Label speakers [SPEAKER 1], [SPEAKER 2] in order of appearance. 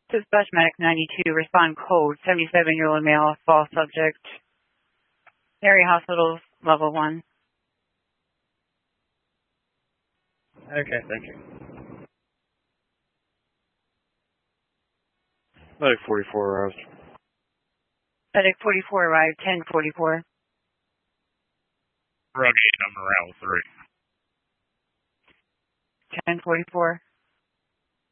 [SPEAKER 1] Dispatch Medic 92, respond code 77-year-old male, fall subject, area hospitals, level 1.
[SPEAKER 2] Okay, thank you.
[SPEAKER 3] Medic 44 arrived.
[SPEAKER 1] Medic 44 arrived, 1044.
[SPEAKER 4] Road 8, I'm around 3.
[SPEAKER 1] 1044.